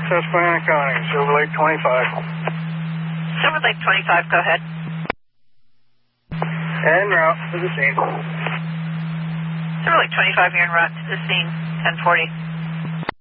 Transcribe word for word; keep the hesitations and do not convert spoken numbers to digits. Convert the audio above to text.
Susquehanna County, Silver Lake twenty-five. Silver Lake twenty-five, go ahead. En route to the scene. Silver Lake twenty-five, you're en route to the scene, ten forty.